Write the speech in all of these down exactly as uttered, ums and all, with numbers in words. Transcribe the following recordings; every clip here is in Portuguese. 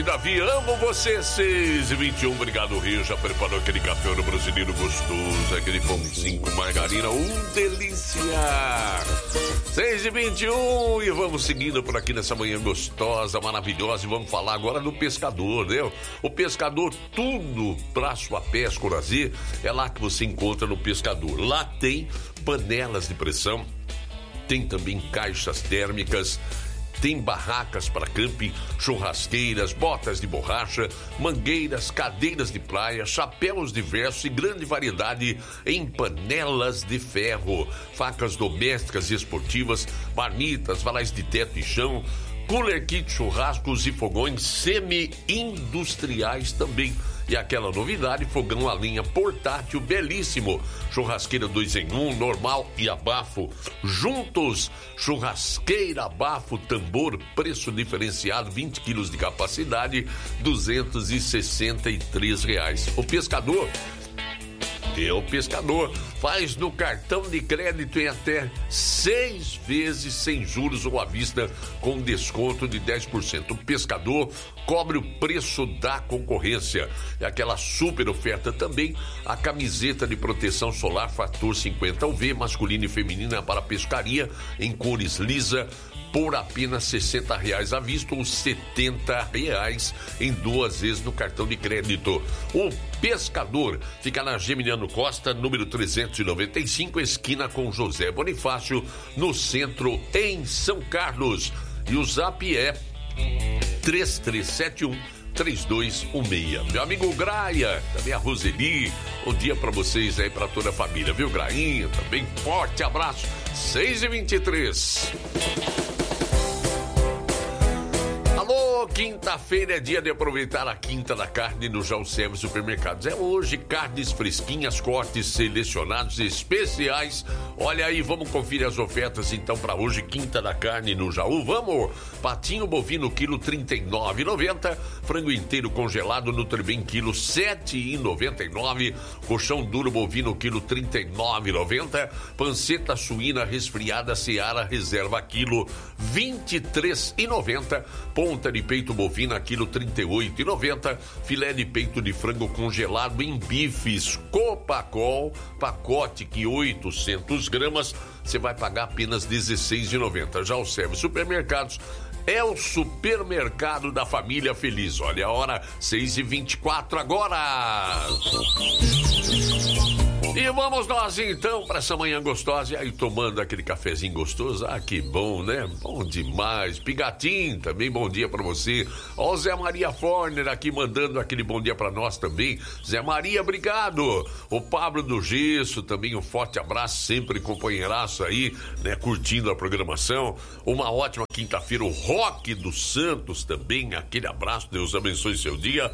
Davi, amo você, seis e vinte e um, obrigado, Rio, já preparou aquele café no brasileiro gostoso, aquele pãozinho com margarina, um delícia! seis e vinte e um, e vamos seguindo por aqui nessa manhã gostosa, maravilhosa, e vamos falar agora do pescador, né? O pescador, tudo pra sua pesca, lazer, é lá que você encontra no pescador. Lá tem panelas de pressão, tem também caixas térmicas, tem barracas para camping, churrasqueiras, botas de borracha, mangueiras, cadeiras de praia, chapéus diversos e grande variedade em panelas de ferro, facas domésticas e esportivas, marmitas, varais de teto e chão, cooler kit, churrascos e fogões semi-industriais também. E aquela novidade, fogão a lenha portátil belíssimo, churrasqueira dois em um, normal e abafo, juntos, churrasqueira, abafo, tambor, preço diferenciado, vinte quilos de capacidade, duzentos e sessenta e três reais. O pescador... É o pescador, faz no cartão de crédito em até seis vezes sem juros ou à vista com desconto de dez por cento. O pescador cobre o preço da concorrência. E aquela super oferta também, a camiseta de proteção solar fator cinquenta U V, masculina e feminina para pescaria, em cores lisa, por apenas sessenta reais à vista ou setenta reais em duas vezes no cartão de crédito. O pescador fica na Geminiano Costa, número trezentos e noventa e cinco, esquina com José Bonifácio, no centro, em São Carlos. E o zap é três três sete um, três dois um seis. Meu amigo Graia, também a Roseli, bom dia pra vocês aí, pra toda a família, viu, Grainha? Também forte abraço, seis e vinte e três. Alô, quinta-feira é dia de aproveitar a quinta da carne no Jalcem Supermercados. É hoje, carnes fresquinhas, cortes selecionados especiais. Olha aí, vamos conferir as ofertas então para hoje, quinta da carne no Jaú. Vamos! Patinho bovino, quilo trinta e nove reais e noventa centavos. Frango inteiro congelado no Tribem, quilo sete reais e noventa e nove centavos. Colchão duro bovino, quilo trinta e nove reais e noventa centavos. Panceta suína resfriada Seara Reserva, quilo vinte e três reais e noventa centavos. Ponta de peito bovina, quilo trinta e oito reais e noventa centavos. Filé de peito de frango congelado em bifes Copacol, pacote que oitocentos gramas, você vai pagar apenas dezesseis reais e noventa centavos. Já o Serve Supermercados é o supermercado da família feliz. Olha a hora, seis e vinte e quatro agora. E vamos nós então para essa manhã gostosa, e aí tomando aquele cafezinho gostoso. Ah, que bom, né? Bom demais. Pigatim, também bom dia para você. Ó, o Zé Maria Forner aqui mandando aquele bom dia para nós também. Zé Maria, obrigado. O Pablo do Gesso também, um forte abraço, sempre companheiraço aí, né? Curtindo a programação. Uma ótima quinta-feira. O Roque dos Santos também, aquele abraço, Deus abençoe seu dia.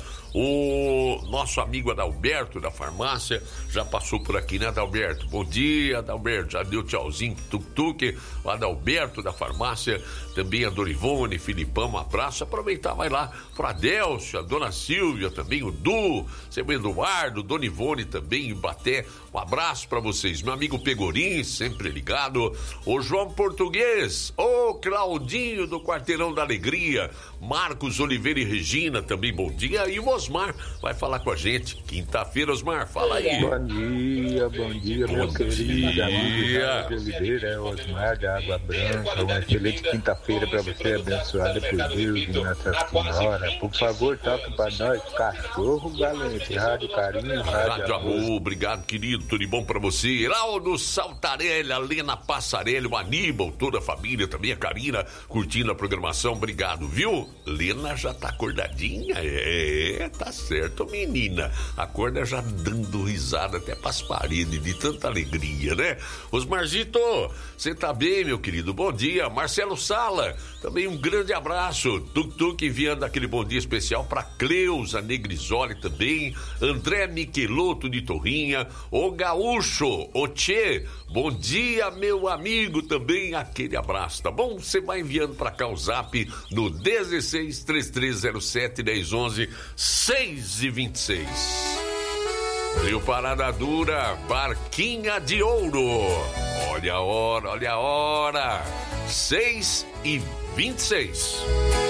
O nosso amigo Adalberto da farmácia já passou por aqui, né, Adalberto? Bom dia, Adalberto. Já deu tchauzinho, tuk-tuk. O Adalberto da farmácia, também a Dorivone, Filipão, um abraço. Aproveitar, vai lá para a Delcia, a Dona Silvia também, o Du, seu Eduardo, Dona Ivone também, em Baté. Um abraço para vocês. Meu amigo Pegorim, sempre ligado. O João Português, o Claudinho do Quarteirão da Alegria, Marcos Oliveira e Regina também, bom dia. E o Osmar vai falar com a gente. Quinta-feira, Osmar, fala aí. Bom dia, bom dia, bom meu dia. querido amigo de Oliveira, é Osmar da Água Branca. Uma excelente quinta-feira para você, abençoada por Deus e Nossa Senhora. Por favor, toque para nós, Cachorro Galante, Rádio Carinho, Rádio, Rádio Amor. Obrigado, querido, tudo de bom para você. Heraldo Saltarelli, a Lena Passarelli, o Aníbal, toda a família, também a Karina, curtindo a programação, obrigado, viu? Lena já tá acordadinha? É, tá certo, menina. Acorda já dando risada até pras paredes, de tanta alegria, né? Osmarzito, você tá bem, meu querido? Bom dia. Marcelo Sala, também um grande abraço. Tuk-tuk enviando aquele bom dia especial pra Cleusa Negrisoli também. André Michelotto de Torrinha. O Gaúcho, o Tchê, bom dia, meu amigo, também aquele abraço, tá bom? Você vai enviando pra cá o zap no dezesseis, três três zero sete, dez onze, seis e vinte e seis. Rio Parada Dura, Barquinha de Ouro. Olha a hora, olha a hora. seis e vinte e seis.